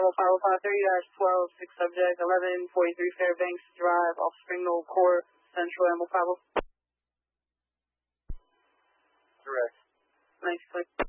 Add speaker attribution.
Speaker 1: Bravo 505-30-12, 6 subject, 1143 Fairbanks Drive, off Springdale Court, Central Ammo Bravo.
Speaker 2: Direct.
Speaker 1: Nice, click.